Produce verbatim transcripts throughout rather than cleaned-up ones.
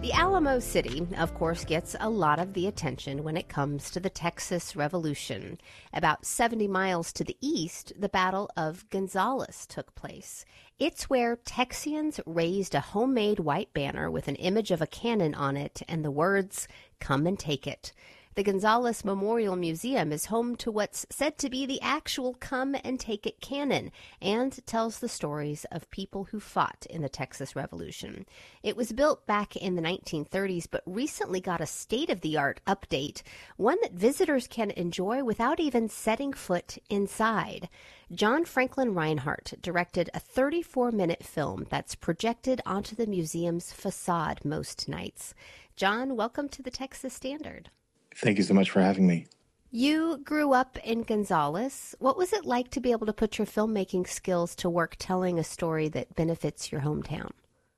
The Alamo City, of course, gets a lot of the attention when it comes to the Texas Revolution. About seventy miles to the east, the Battle of Gonzales took place. It's where Texians raised a homemade white banner with an image of a cannon on it and the words, "Come and take it." The Gonzales Memorial Museum is home to what's said to be the actual Come and Take It cannon and tells the stories of people who fought in the Texas Revolution. It was built back in the nineteen thirties, but recently got a state-of-the-art update, one that visitors can enjoy without even setting foot inside. John Franklin Reinhardt directed a thirty-four minute film that's projected onto the museum's facade most nights. John, welcome to the Texas Standard. Thank you so much for having me. You grew up in Gonzales. What was it like to be able to put your filmmaking skills to work telling a story that benefits your hometown?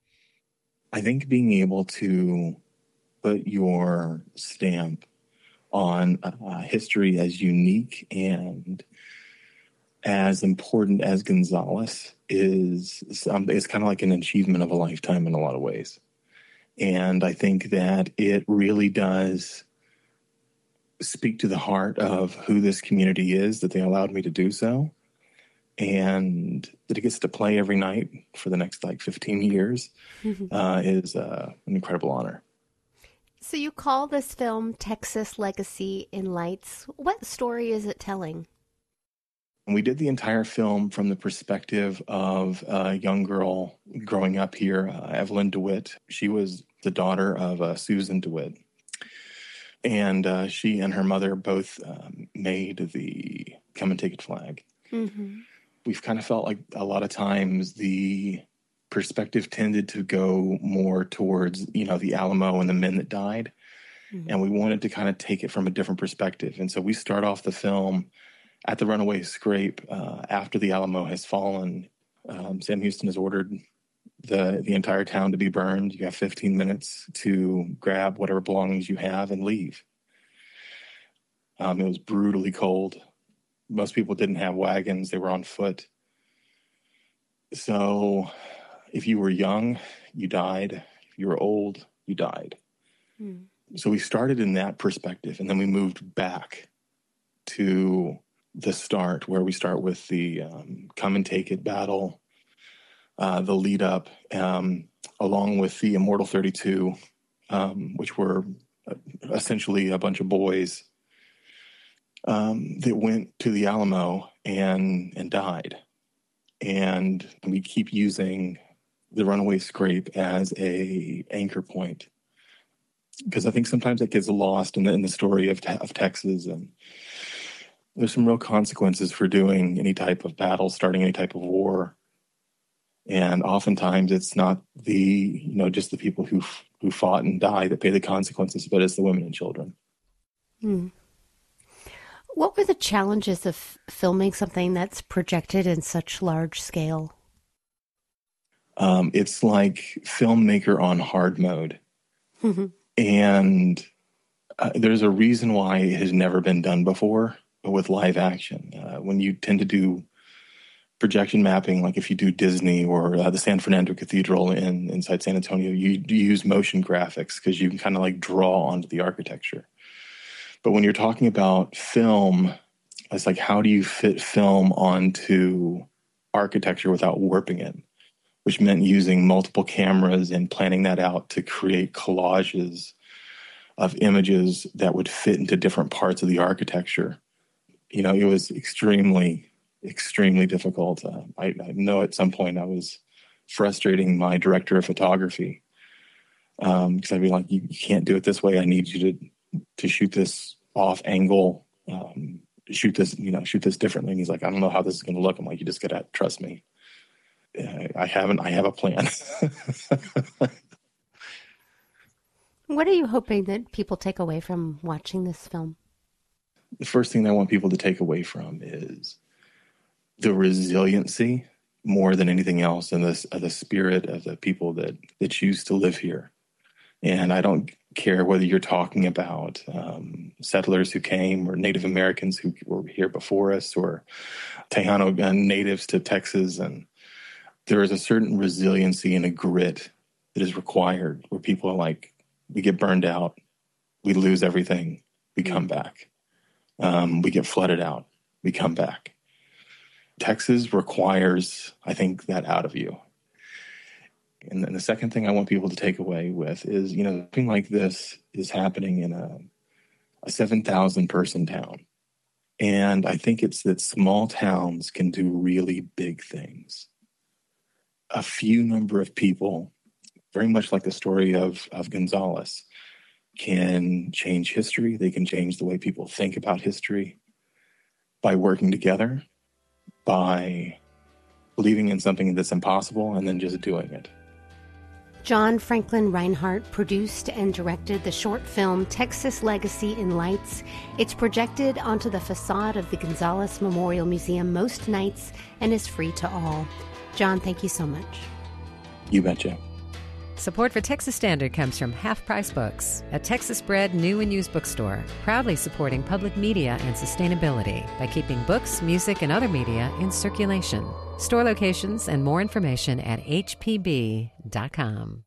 I think being able to put your stamp on a history as unique and as important as Gonzales is, um, it's kind of like an achievement of a lifetime in a lot of ways. And I think that it really does speak to the heart of who this community is, that they allowed me to do so, and that it gets to play every night for the next like fifteen years uh, is uh, an incredible honor. So you call this film Texas Legacy in Lights. What story is it telling? We did the entire film from the perspective of a young girl growing up here, uh, Evelyn DeWitt. She was the daughter of uh, Susan DeWitt. And uh, she and her mother both um, made the Come and Take It flag. Mm-hmm. We've kind of felt like a lot of times the perspective tended to go more towards, you know, the Alamo and the men that died. Mm-hmm. And we wanted to kind of take it from a different perspective. And so we start off the film at the runaway scrape uh, after the Alamo has fallen. Um, Sam Houston has ordered the the entire town to be burned. You have fifteen minutes to grab whatever belongings you have and leave. Um, it was brutally cold. Most people didn't have wagons. They were on foot. So if you were young, you died. If you were old, you died. Hmm. So we started in that perspective, and then we moved back to the start, where we start with the um, Come and Take It battle, Uh, the lead up, um, along with the Immortal thirty-two, um, which were uh, essentially a bunch of boys um, that went to the Alamo and and died. And we keep using the runaway scrape as a anchor point, because I think sometimes that gets lost in the, in the story of, of Texas. And there's some real consequences for doing any type of battle, starting any type of war. And oftentimes it's not the, you know, just the people who who fought and died that pay the consequences, but it's the women and children. Hmm. What were the challenges of filming something that's projected in such large scale? Um, it's like filmmaker on hard mode. Mm-hmm. And uh, there's a reason why it has never been done before with live action. Uh, when you tend to do projection mapping, like if you do Disney or uh, the San Fernando Cathedral in inside San Antonio, you, you use motion graphics because you can kind of like draw onto the architecture. But when you're talking about film, it's like, how do you fit film onto architecture without warping it? Which meant using multiple cameras and planning that out to create collages of images that would fit into different parts of the architecture. You know, it was extremely extremely difficult. Uh, I, I know at some point I was frustrating my director of photography because um, I'd be like, you, you can't do it this way. I need you to to shoot this off angle, um, shoot this, you know, shoot this differently. And he's like, I don't know how this is going to look. I'm like, you just got to trust me. Uh, I haven't, I have a plan. What are you hoping that people take away from watching this film? The first thing I want people to take away from is the resiliency more than anything else, and the, the spirit of the people that, that choose to live here. And I don't care whether you're talking about um, settlers who came or Native Americans who were here before us or Tejano natives to Texas. And there is a certain resiliency and a grit that is required where people are like, We get burned out. We lose everything. We come back. Um, we get flooded out. We come back. Texas requires, I think, that out of you. And then the second thing I want people to take away with is, you know, something like this is happening in a, a seven thousand person town. And I think it's that small towns can do really big things. A few number of people, very much like the story of, of Gonzalez, can change history. They can change the way people think about history by working together, by believing in something that's impossible and then just doing it. John Franklin Reinhardt produced and directed the short film Texas Legacy in Lights. It's projected onto the facade of the Gonzalez Memorial Museum most nights and is free to all. John, thank you so much. You betcha. Support for Texas Standard comes from Half Price Books, a Texas-bred new and used bookstore, proudly supporting public media and sustainability by keeping books, music, and other media in circulation. Store locations and more information at h p b dot com.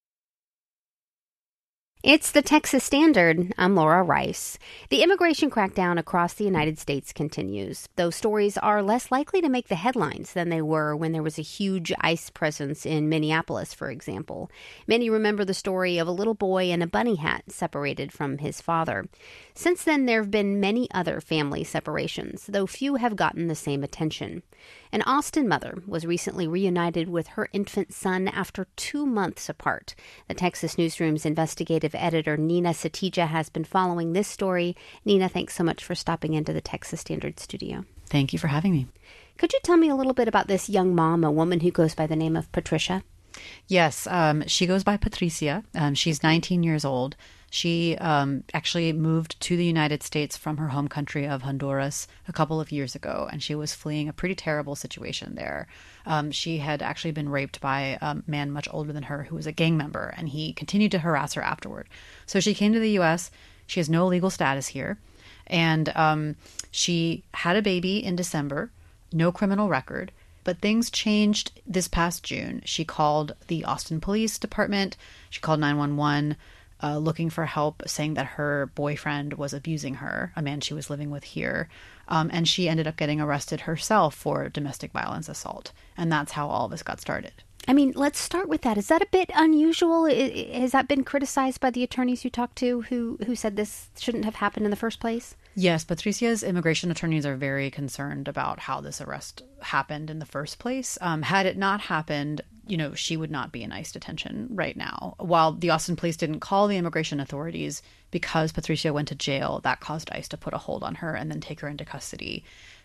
It's the Texas Standard. I'm Laura Rice. The immigration crackdown across the United States continues. Those stories are less likely to make the headlines than they were when there was a huge ICE presence in Minneapolis, for example. Many remember the story of a little boy in a bunny hat separated from his father. Since then, there have been many other family separations, though few have gotten the same attention. An Austin mother was recently reunited with her infant son after two months apart. The Texas Newsroom's investigative editor Nina Satija has been following this story. Nina, thanks so much for stopping into the Texas Standard studio. Thank you for having me. Could you tell me a little bit about this young mom, a woman who goes by the name of Patricia? Yes, um, she goes by Patricia. Um, she's nineteen years old. She um, actually moved to the United States from her home country of Honduras a couple of years ago, and she was fleeing a pretty terrible situation there. Um, she had actually been raped by a man much older than her who was a gang member, and he continued to harass her afterward. So she came to the U S. She has no legal status here, and um, she had a baby in December, no criminal record. But things changed this past June. She called the Austin Police Department. She called nine one one. Uh, looking for help, saying that her boyfriend was abusing her, a man she was living with here. Um, and she ended up getting arrested herself for domestic violence assault. And that's how all of this got started. I mean, let's start with that. Is that a bit unusual? I, has that been criticized by the attorneys you talked to who, who said this shouldn't have happened in the first place? Yes, Patricia's immigration attorneys are very concerned about how this arrest happened in the first place. Um, had it not happened, you know, she would not be in ICE detention right now. While the Austin police didn't call the immigration authorities because Patricia went to jail, that caused ICE to put a hold on her and then take her into custody.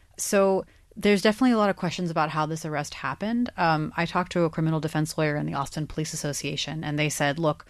So there's definitely a lot of questions about how this arrest happened. Um, I talked to a criminal defense lawyer in the Austin Police Association, and they said, look,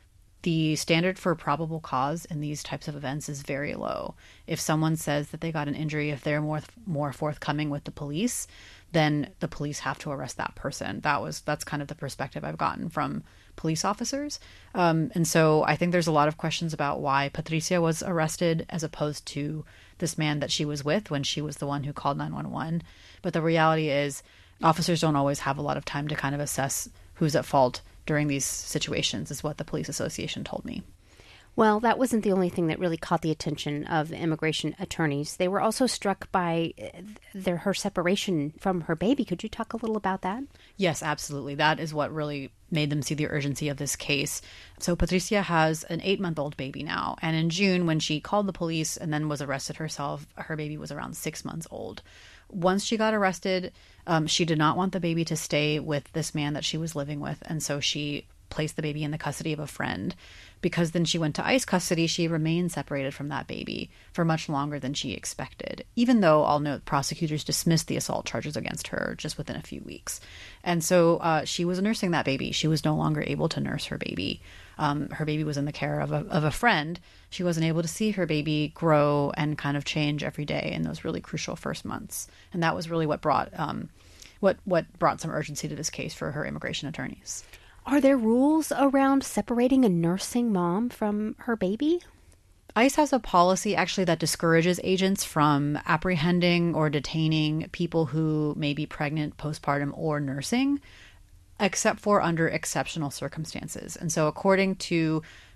the standard for probable cause in these types of events is very low. If someone says that they got an injury, if they're more more forthcoming with the police, then the police have to arrest that person. That was that's kind of the perspective I've gotten from police officers. Um, and so I think there's a lot of questions about why Patricia was arrested as opposed to this man that she was with when she was the one who called nine one one. But the reality is officers don't always have a lot of time to kind of assess who's at fault during these situations, is what the police association told me. Well, that wasn't the only thing that really caught the attention of immigration attorneys. They were also struck by their her separation from her baby. Could you talk a little about that? Yes, absolutely. That is what really made them see the urgency of this case. So Patricia has an eight-month-old baby now. And in June, when she called the police and then was arrested herself, her baby was around six months old. Once she got arrested, um, she did not want the baby to stay with this man that she was living with. And so she placed the baby in the custody of a friend. Because then she went to ICE custody, she remained separated from that baby for much longer than she expected, even though I'll note prosecutors dismissed the assault charges against her just within a few weeks. And so uh, she was nursing that baby. She was no longer able to nurse her baby. Um, her baby was in the care of a, of a friend. She wasn't able to see her baby grow and kind of change every day in those really crucial first months. And that was really what brought um, what what brought some urgency to this case for her immigration attorneys. Are there rules around separating a nursing mom from her baby? ICE has a policy actually that discourages agents from apprehending or detaining people who may be pregnant, postpartum, or nursing, except for under exceptional circumstances. And so according to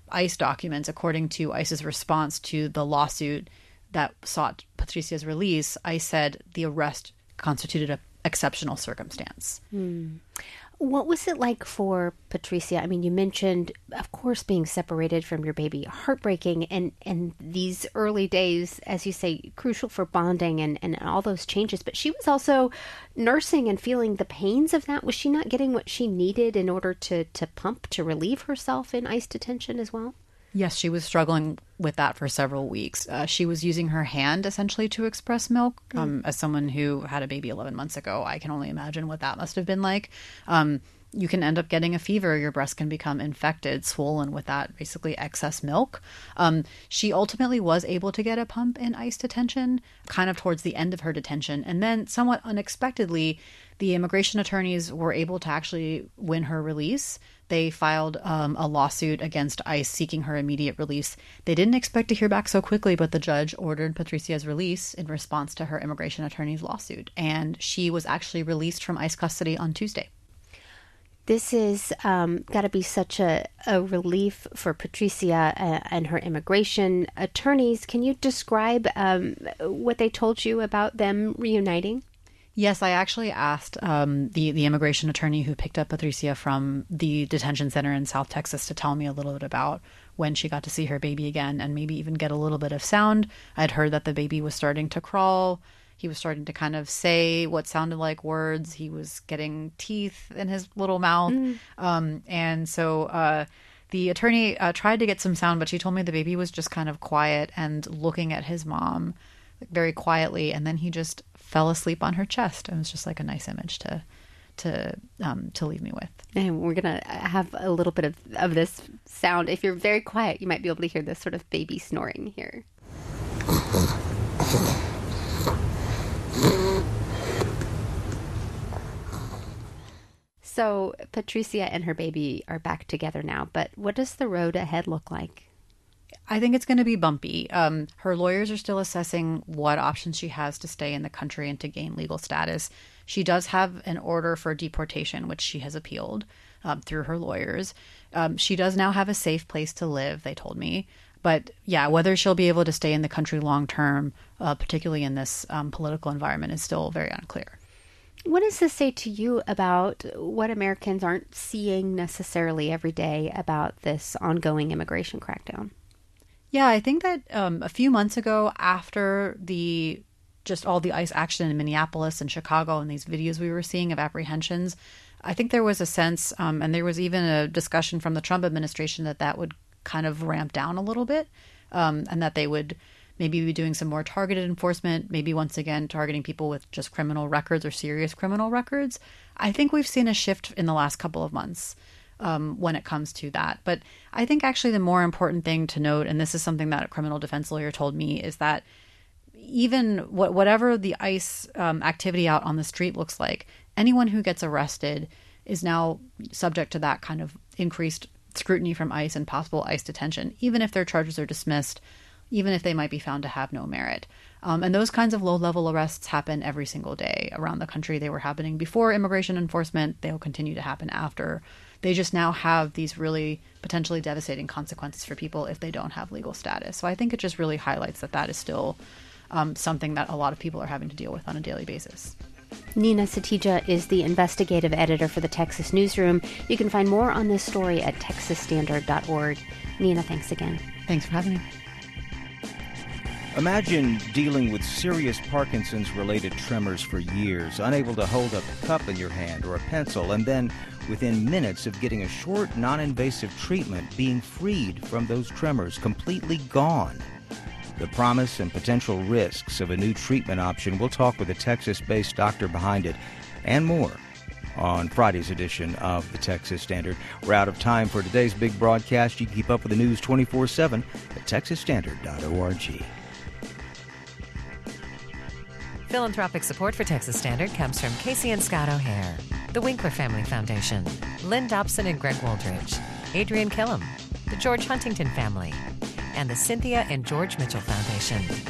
ICE documents, according to ICE's response to the lawsuit that sought Patricia's release, ICE said the arrest constituted an exceptional circumstance. Hmm. What was it like for Patricia? I mean, you mentioned, of course, being separated from your baby, heartbreaking, and, and these early days, as you say, crucial for bonding and, and all those changes. But she was also nursing and feeling the pains of that. Was she not getting what she needed in order to, to pump, to relieve herself in ICE detention as well? Yes, she was struggling with that for several weeks. Uh, she was using her hand essentially to express milk. Mm. Um, as someone who had a baby eleven months ago, I can only imagine what that must have been like. Um, you can end up getting a fever. Your breast can become infected, swollen with that basically excess milk. Um, she ultimately was able to get a pump in ICE detention, kind of towards the end of her detention. And then somewhat unexpectedly, the immigration attorneys were able to actually win her release. They filed um, a lawsuit against ICE seeking her immediate release. They didn't expect to hear back so quickly, but the judge ordered Patricia's release in response to her immigration attorney's lawsuit. And she was actually released from ICE custody on Tuesday. This is um, got to be such a, a relief for Patricia uh, and her immigration attorneys. Can you describe um, what they told you about them reuniting? Yes, I actually asked um, the, the immigration attorney who picked up Patricia from the detention center in South Texas to tell me a little bit about when she got to see her baby again and maybe even get a little bit of sound. I'd heard that the baby was starting to crawl. He was starting to kind of say what sounded like words. He was getting teeth in his little mouth. Mm. Um, and so uh, the attorney uh, tried to get some sound, but she told me the baby was just kind of quiet and looking at his mom very quietly, and then he just fell asleep on her chest. It was just like a nice image to to um, to leave me with. And we're gonna have a little bit of, of this sound. If you're very quiet, you might be able to hear this sort of baby snoring here. So Patricia and her baby are back together now, but what does the road ahead look like? I think it's going to be bumpy. Um, her lawyers are still assessing what options she has to stay in the country and to gain legal status. She does have an order for deportation, which she has appealed um, through her lawyers. Um, she does now have a safe place to live, they told me. But yeah, whether she'll be able to stay in the country long term, uh, particularly in this um, political environment, is still very unclear. What does this say to you about what Americans aren't seeing necessarily every day about this ongoing immigration crackdown? Yeah, I think that um, a few months ago, after the just all the ICE action in Minneapolis and Chicago and these videos we were seeing of apprehensions, I think there was a sense, um, and there was even a discussion from the Trump administration that that would kind of ramp down a little bit, um, and that they would maybe be doing some more targeted enforcement, maybe once again targeting people with just criminal records or serious criminal records. I think we've seen a shift in the last couple of months. Um, when it comes to that. But I think actually the more important thing to note, and this is something that a criminal defense lawyer told me, is that even what, whatever the ICE um, activity out on the street looks like, anyone who gets arrested is now subject to that kind of increased scrutiny from ICE and possible ICE detention, even if their charges are dismissed, even if they might be found to have no merit. Um, and those kinds of low-level arrests happen every single day around the country. They were happening before immigration enforcement. They'll continue to happen after. They just now have these really potentially devastating consequences for people if they don't have legal status. So I think it just really highlights that that is still um, something that a lot of people are having to deal with on a daily basis. Nina Satija is the investigative editor for the Texas Newsroom. You can find more on this story at texas standard dot org. Nina, thanks again. Thanks for having me. Imagine dealing with serious Parkinson's-related tremors for years, unable to hold up a cup in your hand or a pencil, and then, within minutes of getting a short, non-invasive treatment, being freed from those tremors, completely gone. The promise and potential risks of a new treatment option. We'll talk with a Texas-based doctor behind it, and more, on Friday's edition of the Texas Standard. We're out of time for today's big broadcast. You can keep up with the news twenty-four seven at texas standard dot org. Philanthropic support for Texas Standard comes from Casey and Scott O'Hare, the Winkler Family Foundation, Lynn Dobson and Greg Wooldridge, Adrian Killam, the George Huntington Family, and the Cynthia and George Mitchell Foundation.